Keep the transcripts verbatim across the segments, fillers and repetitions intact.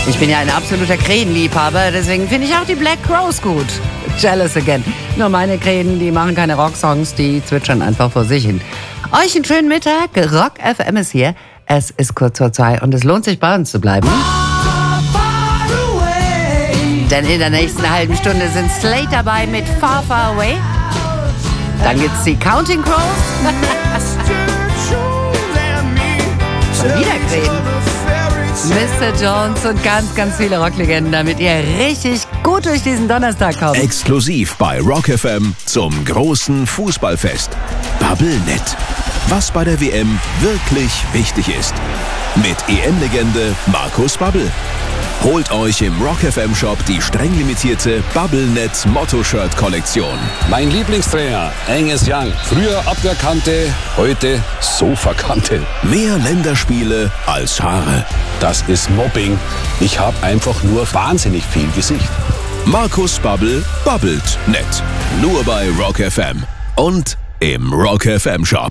Ich bin ja ein absoluter Krähenliebhaber, deswegen finde ich auch die Black Crowes gut. Jealous again. Nur meine Krähen, die machen keine Rocksongs, die zwitschern einfach vor sich hin. Euch einen schönen Mittag. Rock F M ist hier. Es ist kurz vor zwei und es lohnt sich, bei uns zu bleiben. Denn in der nächsten halben Stunde sind Slate dabei mit Far Far Away. Dann gibt's die Counting Crows. Schon wieder Krähen. Mister Jones und ganz, ganz viele Rocklegenden, damit ihr richtig gut durch diesen Donnerstag kommt. Exklusiv bei Rock F M zum großen Fußballfest. Bubblenet. Was bei der W M wirklich wichtig ist. Mit E M-Legende Markus Babbel. Holt euch im Rock F M Shop die streng limitierte Bubblenet Motto-Shirt-Kollektion. Mein Lieblingstrainer, Angus Young. Früher Abwehrkante, heute Sofakante. Mehr Länderspiele als Haare. Das ist Mobbing. Ich habe einfach nur wahnsinnig viel Gesicht. Markus Babbel babbelt nett. Nur bei Rock F M. Und im Rock F M Shop.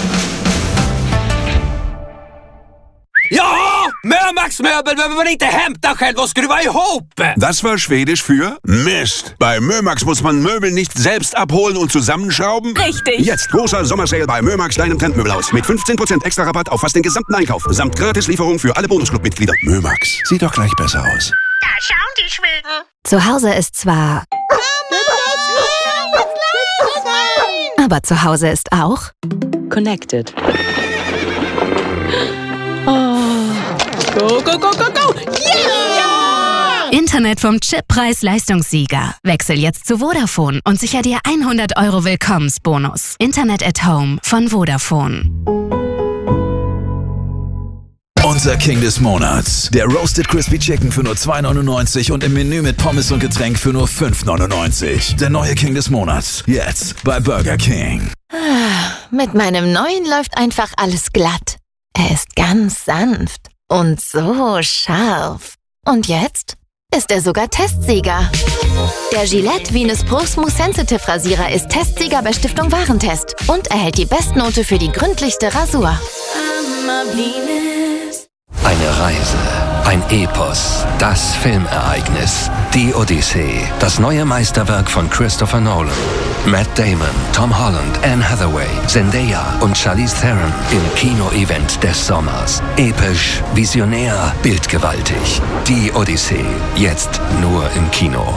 Ja! Mömax Möbel, wenn man inte hämta själv och skruva ihop! Das war Schwedisch für Mist. Bei Mömax muss man Möbel nicht selbst abholen und zusammenschrauben. Richtig. Jetzt großer Sommersale bei Mömax kleinem Trendmöbelhaus. Mit fünfzehn Prozent extra Rabatt auf fast den gesamten Einkauf. Samt Gratislieferung für alle Bonusclub-Mitglieder. Mömax. Sieht doch gleich besser aus. Da schauen die Schweden. Zu Hause ist zwar... Aber zu Hause ist auch... Connected. Go, go, go, go, go! Yeah! Internet vom Chip-Preis-Leistungssieger. Wechsel jetzt zu Vodafone und sicher dir hundert Euro Willkommensbonus. Internet at Home von Vodafone. Unser King des Monats. Der Roasted Crispy Chicken für nur zwei neunundneunzig und im Menü mit Pommes und Getränk für nur fünf neunundneunzig. Der neue King des Monats. Jetzt bei Burger King. Mit meinem neuen läuft einfach alles glatt. Er ist ganz sanft und so scharf. Und jetzt ist er sogar Testsieger. Der Gillette Venus Pro Smooth Sensitive Rasierer ist Testsieger bei Stiftung Warentest und erhält die Bestnote für die gründlichste Rasur. Eine Reise, ein Epos, das Filmereignis, die Odyssee, das neue Meisterwerk von Christopher Nolan. Matt Damon, Tom Holland, Anne Hathaway, Zendaya und Charlize Theron im Kino-Event des Sommers. Episch, visionär, bildgewaltig. Die Odyssee, jetzt nur im Kino.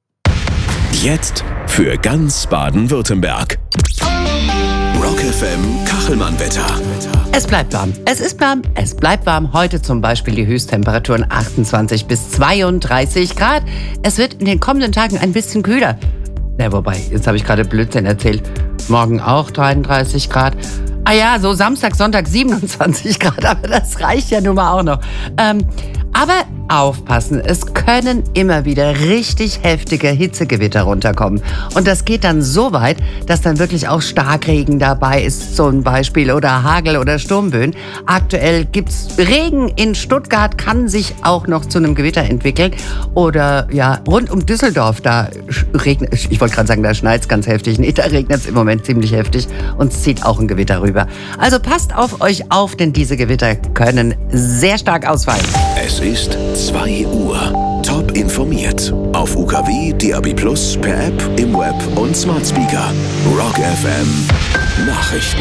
Jetzt für ganz Baden-Württemberg. Rock F M Kachelmann-Wetter. Es bleibt warm. Es ist warm. Es bleibt warm. Heute zum Beispiel die Höchsttemperaturen achtundzwanzig bis zweiunddreißig Grad. Es wird in den kommenden Tagen ein bisschen kühler. Na, wobei, jetzt habe ich gerade Blödsinn erzählt. Morgen auch dreiunddreißig Grad. Ah ja, so Samstag, Sonntag siebenundzwanzig Grad. Aber das reicht ja nun mal auch noch. Ähm, aber aufpassen, es können immer wieder richtig heftige Hitzegewitter runterkommen. Und das geht dann so weit, dass dann wirklich auch Starkregen dabei ist, zum Beispiel, oder Hagel oder Sturmböen. Aktuell gibt's Regen in Stuttgart, kann sich auch noch zu einem Gewitter entwickeln. Oder ja, rund um Düsseldorf, da regnet, ich wollte gerade sagen, da schneit's ganz heftig. Nee, da regnet's im Moment ziemlich heftig und es zieht auch ein Gewitter rüber. Also passt auf euch auf, denn diese Gewitter können sehr stark ausfallen. Es ist zwei Uhr. Top informiert. Auf U K W, D A B Plus, per App, im Web und Smart Speaker. Rock F M Nachrichten.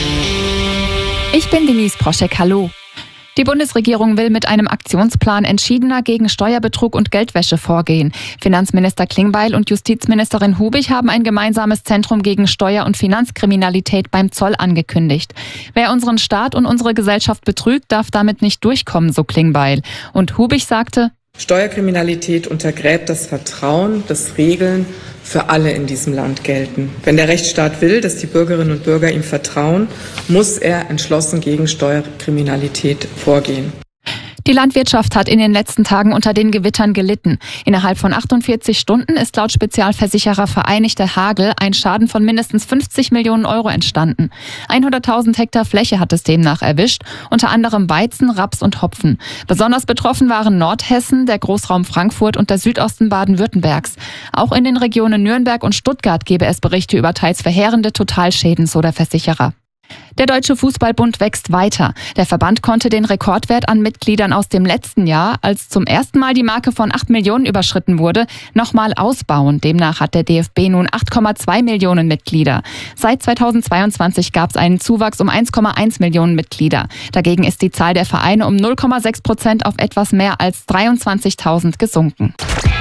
Ich bin Denise Proschek, hallo. Die Bundesregierung will mit einem Aktionsplan entschiedener gegen Steuerbetrug und Geldwäsche vorgehen. Finanzminister Klingbeil und Justizministerin Hubig haben ein gemeinsames Zentrum gegen Steuer- und Finanzkriminalität beim Zoll angekündigt. Wer unseren Staat und unsere Gesellschaft betrügt, darf damit nicht durchkommen, so Klingbeil. Und Hubig sagte: Steuerkriminalität untergräbt das Vertrauen, dass Regeln für alle in diesem Land gelten. Wenn der Rechtsstaat will, dass die Bürgerinnen und Bürger ihm vertrauen, muss er entschlossen gegen Steuerkriminalität vorgehen. Die Landwirtschaft hat in den letzten Tagen unter den Gewittern gelitten. Innerhalb von achtundvierzig Stunden ist laut Spezialversicherer Vereinigte Hagel ein Schaden von mindestens fünfzig Millionen Euro entstanden. hunderttausend Hektar Fläche hat es demnach erwischt, unter anderem Weizen, Raps und Hopfen. Besonders betroffen waren Nordhessen, der Großraum Frankfurt und der Südosten Baden-Württembergs. Auch in den Regionen Nürnberg und Stuttgart gebe es Berichte über teils verheerende Totalschäden, so der Versicherer. Der Deutsche Fußballbund wächst weiter. Der Verband konnte den Rekordwert an Mitgliedern aus dem letzten Jahr, als zum ersten Mal die Marke von acht Millionen überschritten wurde, nochmal ausbauen. Demnach hat der D F B nun acht Komma zwei Millionen Mitglieder. Seit zweitausendzweiundzwanzig gab es einen Zuwachs um eins Komma eins Millionen Mitglieder. Dagegen ist die Zahl der Vereine um null Komma sechs Prozent auf etwas mehr als dreiundzwanzigtausend gesunken.